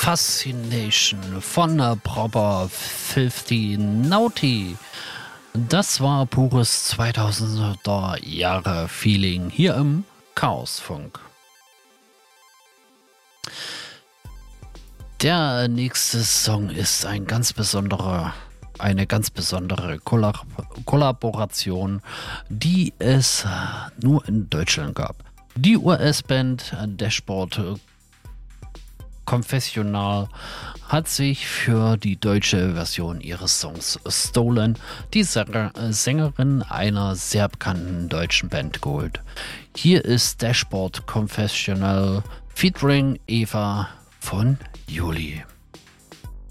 Fascination von Proper 50 Naughty. Das war pures 2000er Jahre Feeling hier im Chaosfunk. Der nächste Song ist eine ganz besondere Kollaboration, die es nur in Deutschland gab. Die US-Band Dashboard Confessional hat sich für die deutsche Version ihres Songs Stolen die Sängerin einer sehr bekannten deutschen Band geholt. Hier ist Dashboard Confessional featuring Eva von Juli.